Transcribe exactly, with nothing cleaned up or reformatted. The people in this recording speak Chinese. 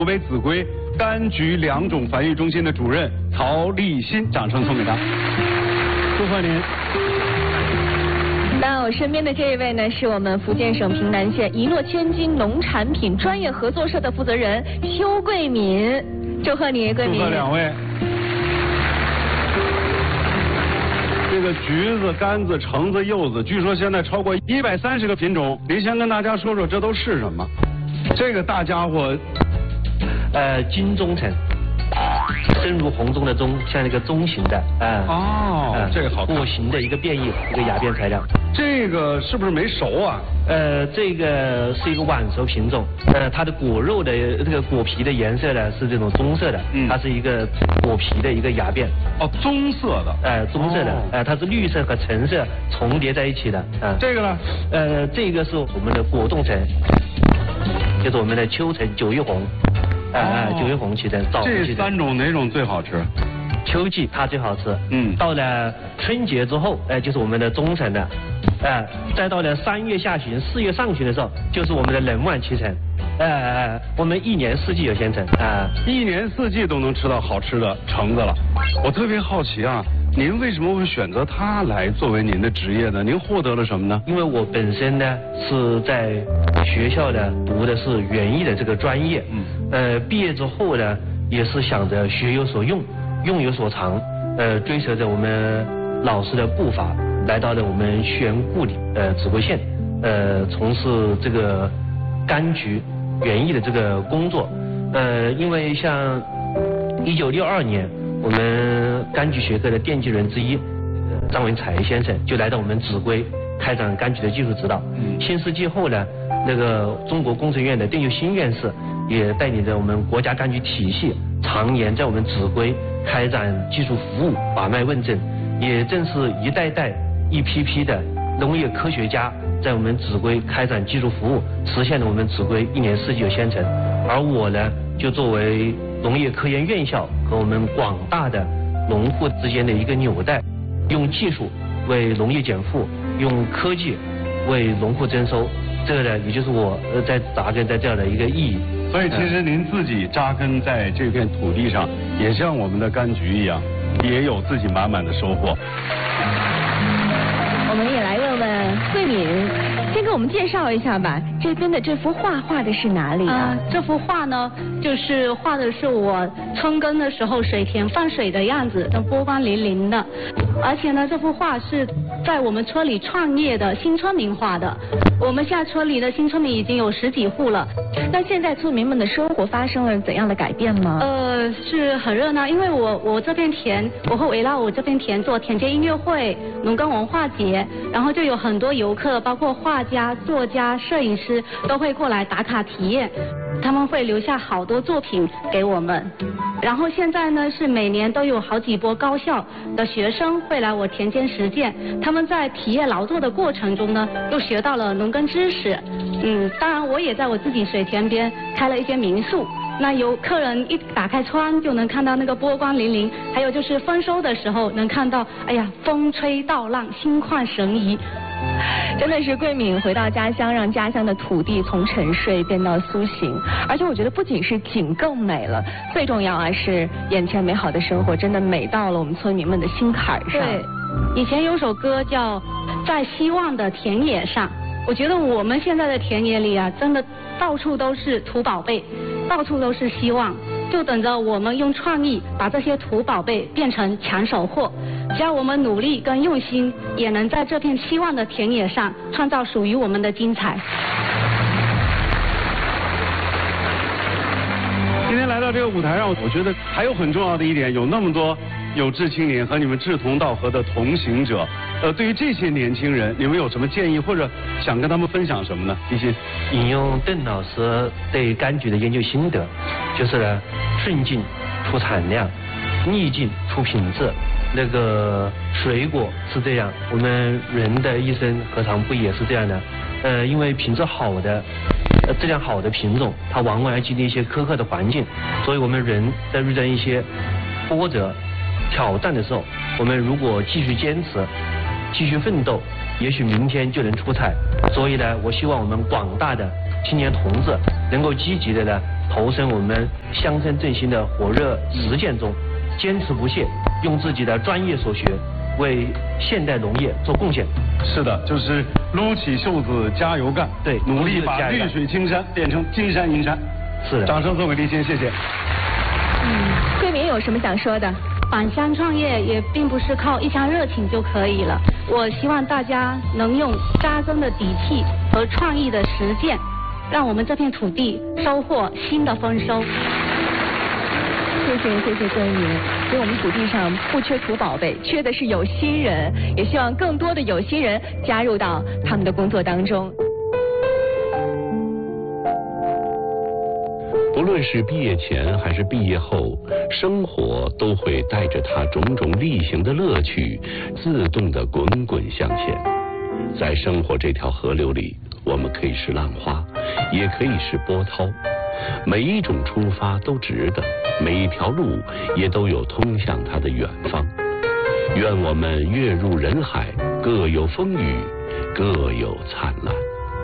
为子规柑橘两种繁育中心的主任曹立新，掌声送给他。祝贺您！ 那我身边的这一位呢，是我们福建省平南县一诺千金农产品专业合作社的负责人邱桂敏，祝贺你，桂敏！ 祝贺两位。这个橘子、柑子、橙子、柚子，据说现在超过一百三十个品种。您先跟大家说说，这都是什么？这个大家伙， 呃，金钟橙，正如红中的钟，像一个钟形的，啊、呃。 哦，呃、这个好看。 果形的一个变异，一个芽变材料。 这个是不是没熟啊？ 呃，这个是一个晚熟品种，呃，它的果肉的这个果皮的颜色呢是这种棕色的，嗯，它是一个果皮的一个芽变。 哦，棕色的。 呃，棕色的，呃，它是绿色和橙色重叠在一起的，啊、呃。 这个呢？ 呃，这个是我们的果冻橙，就是我们的秋橙、九月红，啊、呃哦、九月红期的枣红期的。 这三种哪种最好吃？ 秋季它最好吃， 嗯， 到了春节之后，哎、呃，就是我们的中橙的，哎、呃，再到了三月下旬、四月上旬的时候，就是我们的冷晚期橙，哎、呃，我们一年四季有鲜橙，啊、 呃，一年四季都能吃到好吃的橙子了。我特别好奇啊，您为什么会选择它来作为您的职业呢？您获得了什么呢？ 因为我本身呢是在学校呢读的是园艺的这个专业，嗯，呃，毕业之后呢也是想着学有所用。用有所长，呃，追随着我们老师的步伐，来到了我们宣故里，呃，秭归县，呃，从事这个柑橘园艺的这个工作。呃，因为像一九六二年，我们柑橘学科的奠基人之一，呃、张文才先生就来到我们秭归开展柑橘的技术指导。嗯。新世纪后呢，那个中国工程院的邓秀新院士也带领着我们国家柑橘体系，常年在我们秭归开展技术服务，把脉问诊，也正是一代代、一批批的农业科学家在我们秭归开展技术服务，实现了我们秭归一年四季有鲜橙。而我呢，就作为农业科研院校和我们广大的农户之间的一个纽带，用技术为农业减负，用科技为农户增收，这个呢，也就是我呃在扎根在这样的一个意义。 所以其实您自己扎根在这片土地上，也像我们的柑橘一样，也有自己满满的收获。 我们也来问问桂敏，先给我们介绍一下吧，这边的这幅画画的是哪里啊？ 呃、这幅画呢，就是画的是我春耕的时候水田放水的样子，都波光粼粼的。而且呢，这幅画是在我们村里创业的新村民画的。我们现在村里的新村民已经有十几户了。 那现在村民们的生活发生了怎样的改变吗？ 呃，是很热闹，因为我我这片田，我会围绕我这片田做田间音乐会、农耕文化节，然后就有很多游客，包括画家、作家、摄影师都会过来打卡体验，他们会留下好多作品给我们。然后现在呢，是每年都有好几波高校的学生会来我田间实践，他们在体验劳作的过程中呢，又学到了农耕知识。嗯，当然我也在我自己水田边开了一些民宿，那有客人一打开窗就能看到那个波光粼粼，还有就是丰收的时候能看到，哎呀，风吹稻浪，心旷神怡。 真的是桂敏回到家乡，让家乡的土地从沉睡变到苏醒。而且我觉得不仅是景更美了，最重要啊是眼前美好的生活真的美到了我们村民们的心坎上。 对，以前有首歌叫《在希望的田野上》，我觉得我们现在的田野里啊，真的到处都是土宝贝，到处都是希望，就等着我们用创意把这些土宝贝变成抢手货。只要我们努力跟用心，也能在这片希望的田野上创造属于我们的精彩。 今天来到这个舞台上，我觉得还有很重要的一点，有那么多有志青年和你们志同道合的同行者。呃，对于这些年轻人，你们有什么建议或者想跟他们分享什么呢？立新， 引用邓老师对柑橘的研究心得，就是呢，顺境出产量，逆境出品质。那个水果是这样，我们人的一生何尝不也是这样的？呃，因为品质好的、呃质量好的品种，它往往要经历一些苛刻的环境，所以我们人在遇到一些波折、挑战的时候，我们如果继续坚持、继续奋斗，也许明天就能出彩。所以呢，我希望我们广大的青年同志能够积极的呢投身我们乡村振兴的火热实践中，坚持不懈，用自己的专业所学为现代农业做贡献。 是的，就是撸起袖子加油干， 对， 努力把绿水青山变成金山银山。 是的， 掌声送给立新，谢谢。 嗯，桂明有什么想说的？ 返乡创业也并不是靠一腔热情就可以了，我希望大家能用扎根的底气和创意的实践，让我们这片土地收获新的丰收。 谢谢谢谢桂明，所以我们土地上不缺土宝贝，缺的是有心人，也希望更多的有心人加入到他们的工作当中。 不论是毕业前还是毕业后，生活都会带着它种种例行的乐趣，自动的滚滚向前。在生活这条河流里，我们可以是浪花，也可以是波涛，每一种出发都值得，每一条路也都有通向它的远方。愿我们跃入人海，各有风雨，各有灿烂。